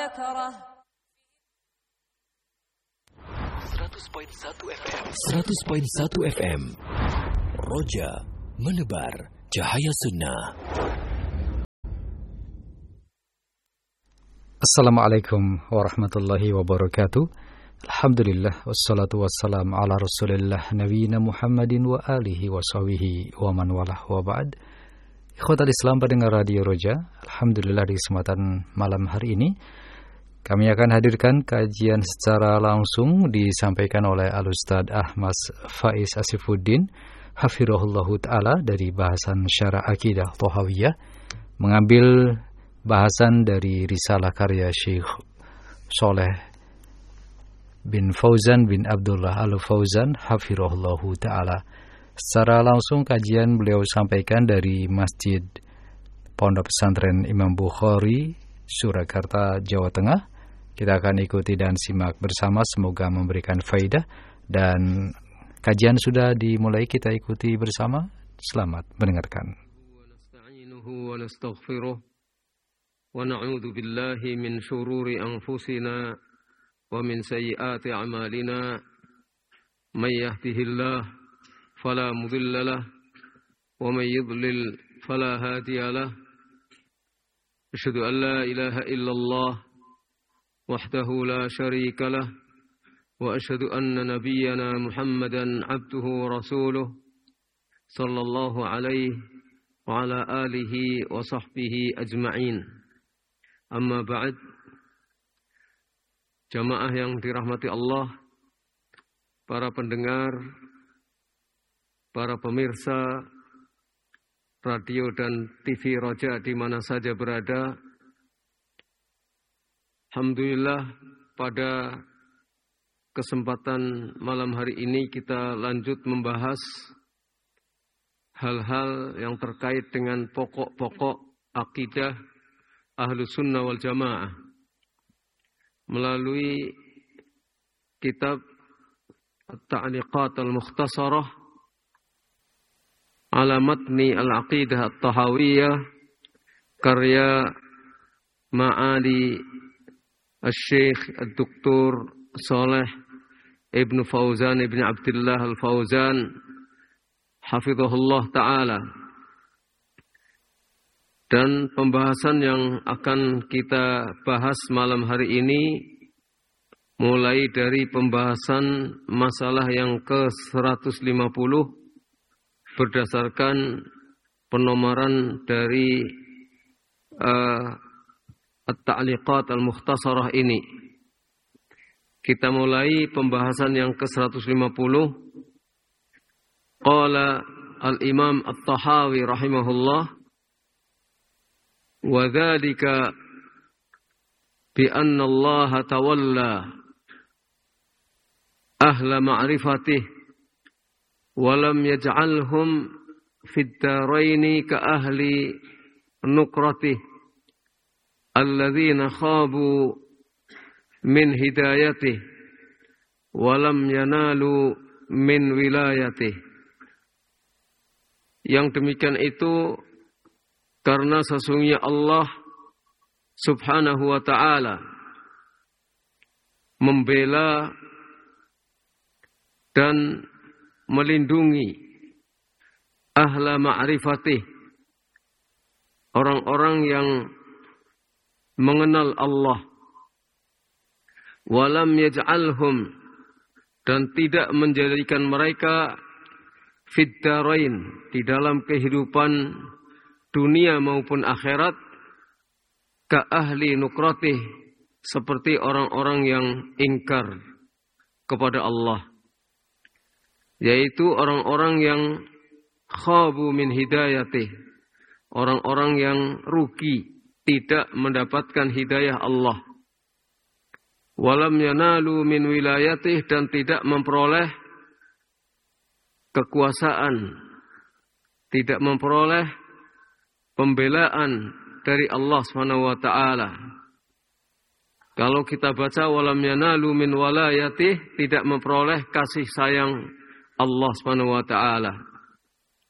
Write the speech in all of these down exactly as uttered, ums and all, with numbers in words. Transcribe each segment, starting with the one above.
seratus koma satu F M seratus koma satu F M Roja menebar cahaya sunnah. Assalamualaikum warahmatullahi wabarakatuh. Alhamdulillah wassalatu wassalam ala Rasulillah nabiyina Muhammadin wa alihi wa sahbihi wa man walah wa ba'd. Ikhwatal Islam pendengar Radio Roja, alhamdulillah di kesempatan malam hari ini kami akan hadirkan kajian secara langsung disampaikan oleh Al-Ustaz Ahmad Faiz Asifuddin hafirahullahu ta'ala dari bahasan Syarah Aqidah Thahawiyah, mengambil bahasan dari risalah karya Syekh Saleh bin Fauzan bin Abdullah Al-Fauzan hafirahullahu ta'ala. Secara langsung kajian beliau sampaikan dari Masjid Pondok Pesantren Imam Bukhari, Surakarta, Jawa Tengah. Kita akan ikuti dan simak bersama, semoga memberikan faidah. Dan kajian sudah dimulai, kita ikuti bersama. Selamat mendengarkan. Wa nastaghfiruh wa na'udzu billahi min syururi anfusina wa min sayyiati a'malina. May yahdihillahu fala mudilla lahu wa may yudlil fala hadiya lahu. Asyhadu an la ilaha illallah wahdahu la syarika lah wa asyhadu anna nabiyyana Muhammadan abduhu wa rasuluh sallallahu alaihi wa ala alihi wa sahbihi ajma'in. Amma ba'd. Jamaah yang dirahmati Allah, para pendengar, para pemirsa radio dan T V Roja di mana saja berada, alhamdulillah pada kesempatan malam hari ini kita lanjut membahas hal-hal yang terkait dengan pokok-pokok akidah Ahlus Sunnah wal Jamaah melalui kitab At-Ta'liqat Al-Mukhtasarah ala Matni Al-Aqidah At-Tahawiyah karya Ma'ali Al-Syekh Al-Doktor Saleh Ibn Fauzan Ibn Abdullah Al-Fauzan hafizahullah ta'ala. Dan pembahasan yang akan kita bahas malam hari ini mulai dari pembahasan masalah yang ke seratus lima puluh berdasarkan penomoran dari uh, At-Ta'liqat Al-Mukhtasarah ini. Kita mulai pembahasan yang ke seratus lima puluh. Qala Al-Imam At-Tahawi rahimahullah, wa dzalika bi anna Allah tawalla ahla ma'rifatih wa lam yaj'alhum fid daraini ka ahli nuqratih alladzina khabu min hidayatih wa lam yanalu min wilayatih. Yang demikian itu karena sesungguhnya Allah subhanahu wa ta'ala membela dan melindungi ahla ma'rifatih, orang-orang yang mengenal Allah, walam yaj'alhum, dan tidak menjadikan mereka fid darain, di dalam kehidupan dunia maupun akhirat, ka ahli nukratih, seperti orang-orang yang ingkar kepada Allah, yaitu orang-orang yang khabu min hidayatih, orang-orang yang rugi, tidak mendapatkan hidayah Allah. Walam yanalu min wilayatih, dan tidak memperoleh kekuasaan, tidak memperoleh pembelaan dari Allah Subhanahu wa taala. Kalau kita baca walam yanalu min walayatih, tidak memperoleh kasih sayang Allah Subhanahu wa taala.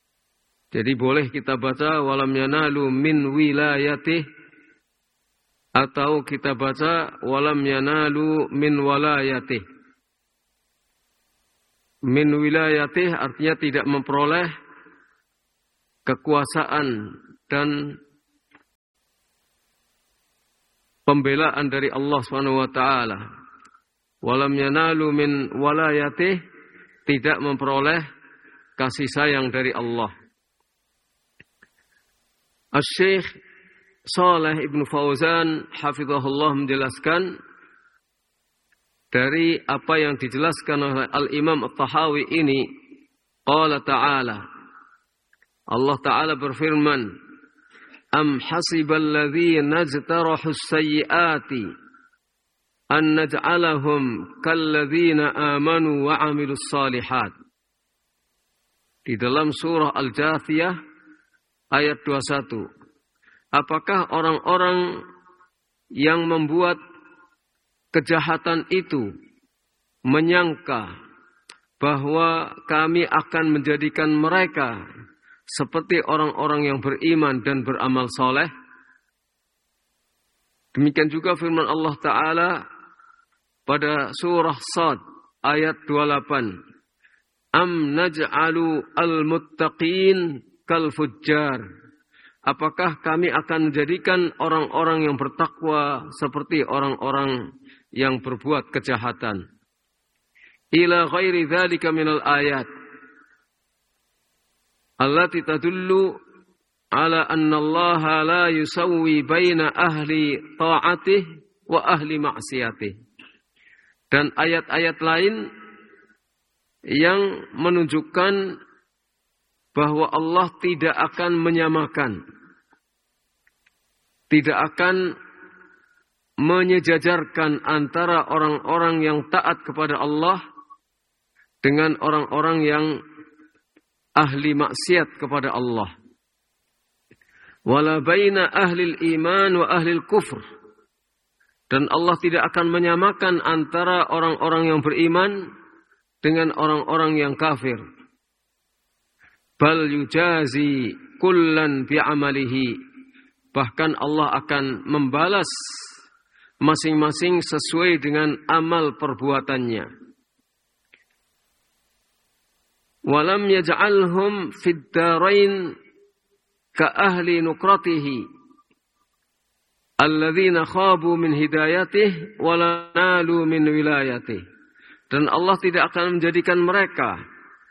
Jadi boleh kita baca walam yanalu min wilayatih, Atau kita baca walam yanalu min walayatih. Min wilayatih artinya tidak memperoleh kekuasaan dan pembelaan dari Allah Subhanahu wa taala. Walam yanalu min walayatih, tidak memperoleh kasih sayang dari Allah. Asy-Syaikh Shalih Ibnu Fauzan hafizahullah menjelaskan dari apa yang dijelaskan oleh Al-Imam At-Tahawi ini, qala ta'ala, Allah Ta'ala berfirman, am hasibal ladzina najtarahus sayyiati an naj'alahum kalladzina amanu wa 'amilus shalihat. Di dalam surah Al-Jathiyah ayat dua puluh satu. Apakah orang-orang yang membuat kejahatan itu menyangka bahwa kami akan menjadikan mereka seperti orang-orang yang beriman dan beramal soleh? Demikian juga firman Allah Ta'ala pada surah Shad ayat dua puluh delapan. Am naj'alu al-muttaqin kal-fujjar. Apakah kami akan menjadikan orang-orang yang bertakwa seperti orang-orang yang berbuat kejahatan? Ila ghairi dzalika minal ayat allati tadullu ala anna Allah la yusawwi baina ahli ta'atih wa ahli ma'siyatih. Dan ayat-ayat lain yang menunjukkan bahwa Allah tidak akan menyamakan, tidak akan menyejajarkan antara orang-orang yang taat kepada Allah dengan orang-orang yang ahli maksiat kepada Allah. Wala baina ahlil iman wa ahlil kufr. Dan Allah tidak akan menyamakan antara orang-orang yang beriman dengan orang-orang yang kafir. Bal yujazi kullan bi'amalihi. Bahkan Allah akan membalas masing-masing sesuai dengan amal perbuatannya. Walam yaj'alhum fid darain ka ahli nukratihi alladzina khabu min hidayatih wa la nalu min wilayatih. Dan Allah tidak akan menjadikan mereka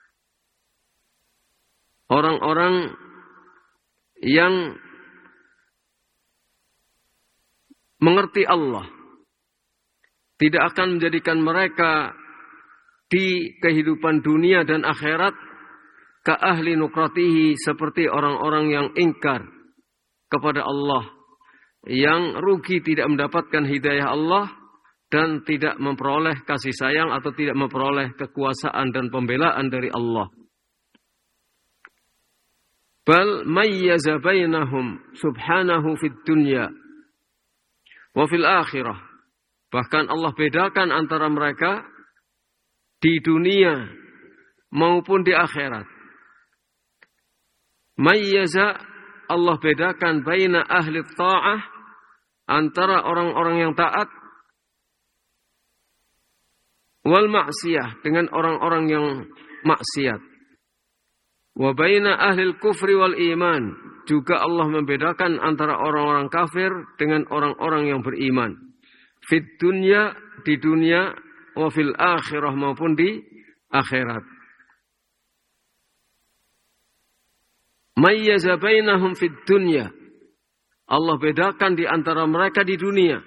orang-orang yang mengerti Allah, tidak akan menjadikan mereka di kehidupan dunia dan akhirat ka ahli nukratihi, seperti orang-orang yang ingkar kepada Allah, yang rugi tidak mendapatkan hidayah Allah dan tidak memperoleh kasih sayang atau tidak memperoleh kekuasaan dan pembelaan dari Allah. Bal mayyaza bainahum subhanahu fid dunya wa fil akhirah. Bahkan Allah bedakan antara mereka di dunia maupun di akhirat. Mayyaza, Allah bedakan baina ahli ta'ah, antara orang-orang yang taat, wal maksiyah, dengan orang-orang yang maksiat. Wa baina ahli kufri wal iman, juga Allah membedakan antara orang-orang kafir dengan orang-orang yang beriman. Fit dunya, di dunia, wa fil akhirah, maupun di akhirat. Mayyaza bainahum fid dunya, Allah bedakan di antara mereka di dunia.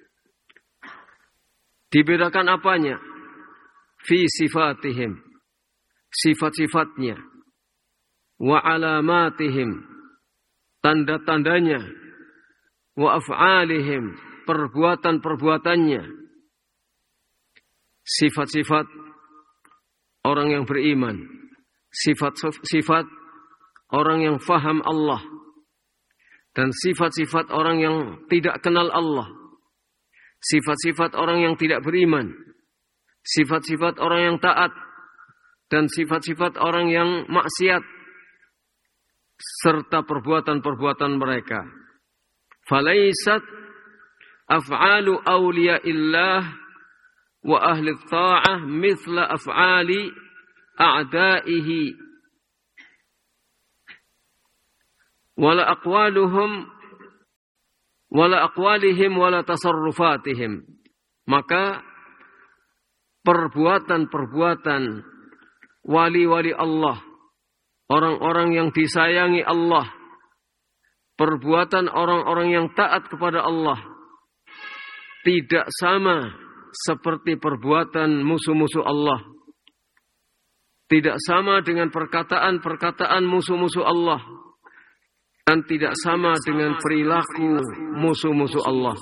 Dibedakan apanya? Fi sifatihim, sifat-sifatnya. Wa alamatihim, tanda-tandanya. Wa af'alihim, perbuatan-perbuatannya. Sifat-sifat orang yang beriman, sifat-sifat orang yang faham Allah, dan sifat-sifat orang yang tidak kenal Allah, sifat-sifat orang yang tidak beriman, sifat-sifat orang yang taat, dan sifat-sifat orang yang maksiat, serta perbuatan-perbuatan mereka. Falaisat af'alu awliyaillah wa ahli ta'ah mithla af'ali a'da'ihi wala aqwaluhum wala aqwalihim wala tasarrufatihim. Maka perbuatan-perbuatan wali-wali Allah, orang-orang yang disayangi Allah, perbuatan orang-orang yang taat kepada Allah tidak sama seperti perbuatan musuh-musuh Allah. Tidak sama dengan perkataan-perkataan musuh-musuh Allah. Dan tidak sama dengan perilaku musuh-musuh Allah.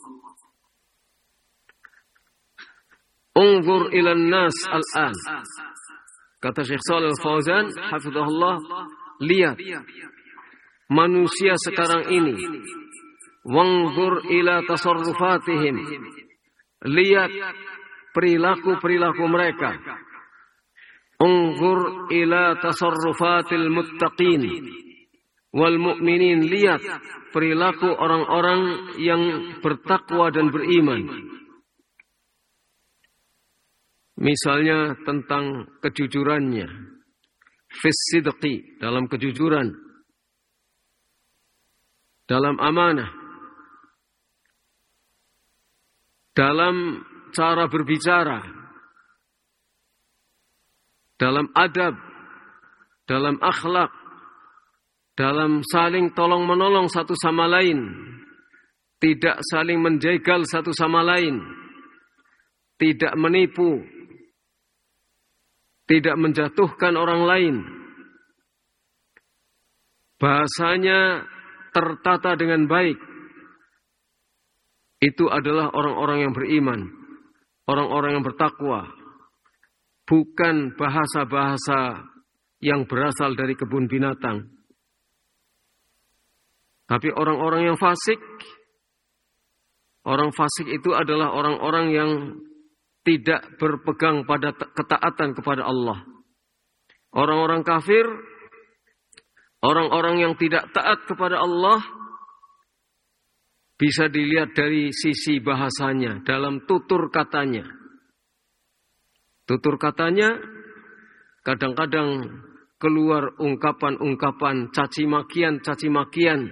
Unzur ilan nas al-an. Kata Syekh Shalih Al-Fauzan, hafizahullah, lihat manusia sekarang ini. Wanzur ila tasarrufatihim. Lihat perilaku-perilaku mereka. Unzur ila tasarrufatil muttaqin wal mu'minin. Lihat perilaku orang-orang yang bertakwa dan beriman. Misalnya tentang kejujurannya, fisidqi, dalam kejujuran, dalam amanah, dalam cara berbicara, dalam adab, dalam akhlak, dalam saling tolong menolong satu sama lain, tidak saling menjegal satu sama lain, tidak menipu, tidak menjatuhkan orang lain. Bahasanya tertata dengan baik. Itu adalah orang-orang yang beriman, orang-orang yang bertakwa. Bukan bahasa-bahasa yang berasal dari kebun binatang. Tapi orang-orang yang fasik, orang fasik itu adalah orang-orang yang tidak berpegang pada ketaatan kepada Allah. Orang-orang kafir, orang-orang yang tidak taat kepada Allah, bisa dilihat dari sisi bahasanya, dalam tutur katanya. Tutur katanya kadang-kadang keluar ungkapan-ungkapan caci makian-caci makian.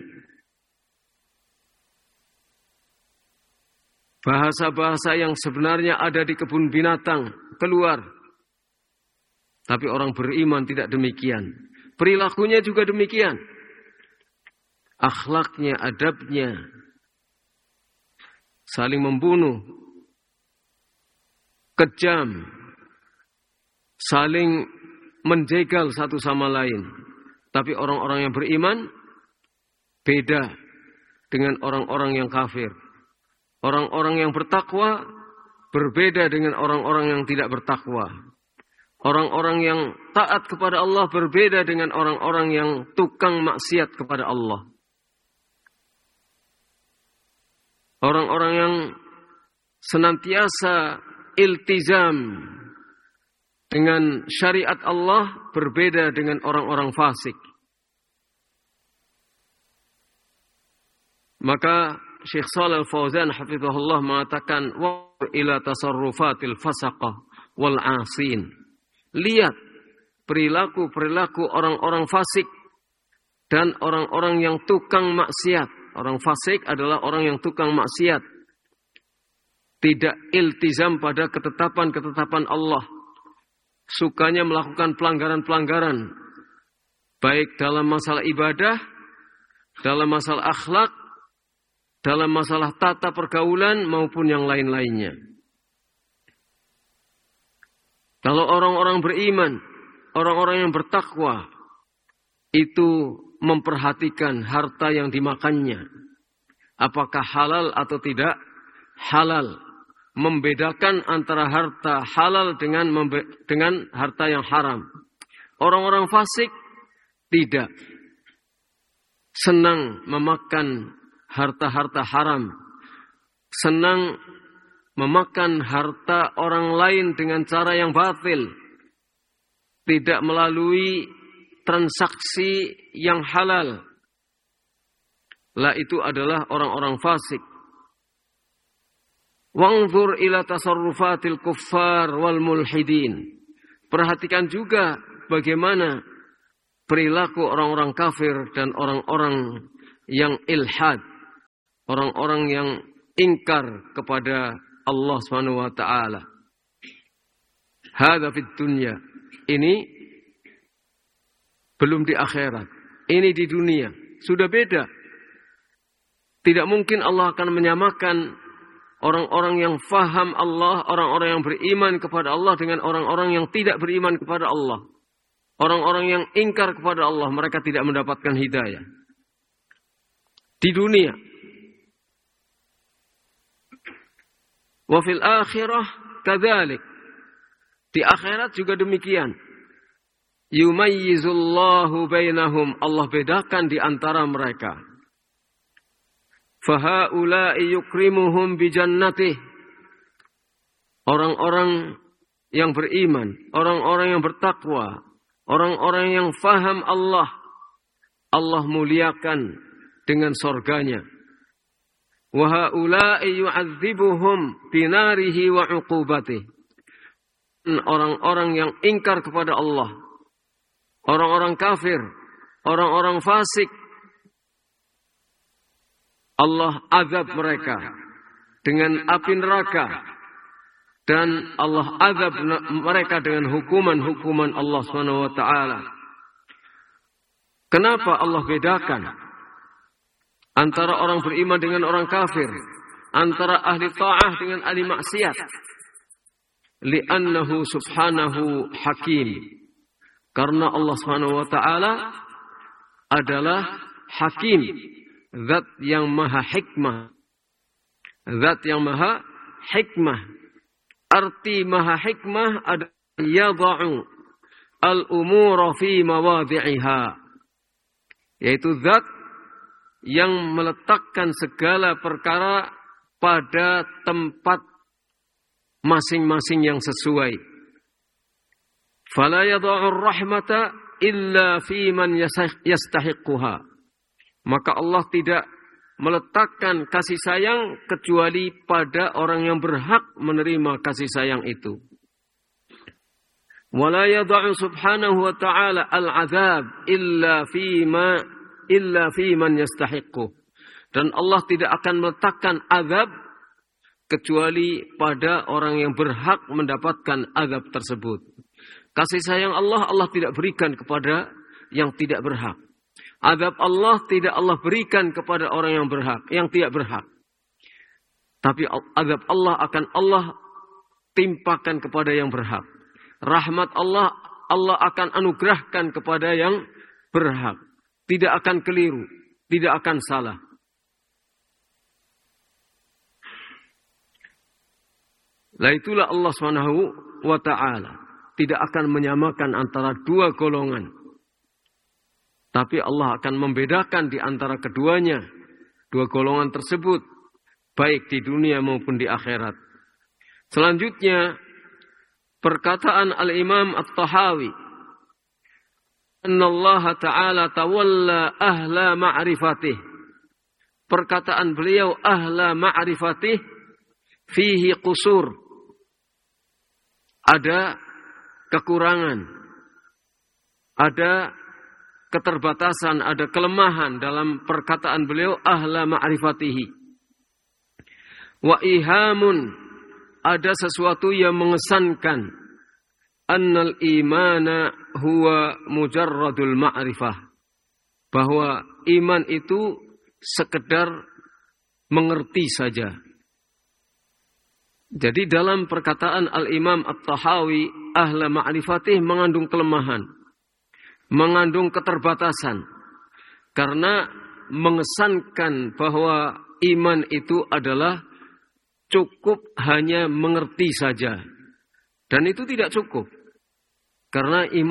Bahasa-bahasa yang sebenarnya ada di kebun binatang keluar. Tapi orang beriman tidak demikian. Perilakunya juga demikian. Akhlaknya, adabnya. Saling membunuh. Kejam. Saling menjegal satu sama lain. Tapi orang-orang yang beriman beda dengan orang-orang yang kafir. Orang-orang yang bertakwa berbeda dengan orang-orang yang tidak bertakwa. Orang-orang yang taat kepada Allah berbeda dengan orang-orang yang tukang maksiat kepada Allah. Orang-orang yang senantiasa iltizam dengan syariat Allah berbeda dengan orang-orang fasik. Maka Syekh Shalih Al-Fauzan hafizahullah mengatakan wa ila tasarrufatil fasaqah wal 'asin. Lihat perilaku-perilaku orang-orang fasik dan orang-orang yang tukang maksiat. Orang fasik adalah orang yang tukang maksiat. Tidak iltizam pada ketetapan-ketetapan Allah. Sukanya melakukan pelanggaran-pelanggaran. Baik dalam masalah ibadah, dalam masalah akhlak, dalam masalah tata pergaulan maupun yang lain-lainnya. Kalau orang-orang beriman, orang-orang yang bertakwa, itu memperhatikan harta yang dimakannya. Apakah halal atau tidak halal. Membedakan antara harta halal dengan membe- dengan harta yang haram. Orang-orang fasik tidak. Senang memakan harta-harta haram. Senang memakan harta orang lain dengan cara yang batil. Tidak melalui transaksi yang halal. Lah itu adalah orang-orang fasik. Wanzur ila tasarrufatil kuffar wal mulhidin. Perhatikan juga bagaimana perilaku orang-orang kafir dan orang-orang yang ilhad, orang-orang yang ingkar kepada Allah Subhanahu wa taala. Hadza fid dunya. Ini belum di akhirat. Ini di dunia. Sudah beda. Tidak mungkin Allah akan menyamakan orang-orang yang faham Allah, orang-orang yang beriman kepada Allah dengan orang-orang yang tidak beriman kepada Allah. Orang-orang yang ingkar kepada Allah, mereka tidak mendapatkan hidayah. Di dunia. Wa fil akhirah kadzalik. Di akhirat juga demikian. Yumayyizullahu bainahum. Allah bedakan di antara mereka. Fahaula'i yukrimuhum bijannatih. Orang-orang yang beriman, orang-orang yang bertakwa, orang-orang yang faham Allah, Allah muliakan dengan surganya. Wa haula'i yu'adzibuhum binarihi wa 'uqubatih. Orang-orang yang ingkar kepada Allah, orang-orang kafir, orang-orang fasik, Allah azab mereka dengan api neraka, dan Allah azab mereka dengan hukuman-hukuman Allah Subhanahu wa taala. Kenapa Allah bedakan antara orang beriman dengan orang kafir, antara ahli ta'ah dengan ahli maksiat? Li'annahu subhanahu hakim. Karena Allah Subhanahu wa taala adalah hakim, zat yang maha hikmah. Zat yang maha hikmah. Arti maha hikmah adalah yada'u al-umura fi mawadhi'iha. Yaitu zat yang meletakkan segala perkara pada tempat masing-masing yang sesuai. Fala yada'u ar-rahmata illa fi man yastahiqquha. Maka Allah tidak meletakkan kasih sayang kecuali pada orang yang berhak menerima kasih sayang itu. Wala yada'u subhanahu wa ta'ala al-'adzab illa fi ma illa fi man yastahiqqu. Dan Allah tidak akan meletakkan azab kecuali pada orang yang berhak mendapatkan azab tersebut. Kasih sayang Allah, Allah tidak berikan kepada yang tidak berhak. Azab Allah tidak Allah berikan kepada orang yang berhak, yang tidak berhak. Tapi azab Allah akan Allah timpakan kepada yang berhak. Rahmat Allah, Allah akan anugerahkan kepada yang berhak. Tidak akan keliru, tidak akan salah. Lah itulah Allah Subhanahu wa taala tidak akan menyamakan antara dua golongan. Tapi Allah akan membedakan di antara keduanya, dua golongan tersebut, baik di dunia maupun di akhirat. Selanjutnya, perkataan Al-Imam At-Tahawi, Anna Allah Ta'ala tawalla ahla ma'rifatih. Perkataan beliau, ahla ma'rifatih, fihi qusur. Ada kekurangan, ada keterbatasan, ada kelemahan dalam perkataan beliau ahla ma'rifatihi. Wa ihamun, ada sesuatu yang mengesankan. Annal imana huwa mujarradul ma'rifah. Bahwa iman itu sekedar mengerti saja. Jadi dalam perkataan Al-Imam At-Tahawi, ahla ma'rifatih mengandung kelemahan, mengandung keterbatasan, karena mengesankan bahwa iman itu adalah cukup hanya mengerti saja, dan itu tidak cukup, karena iman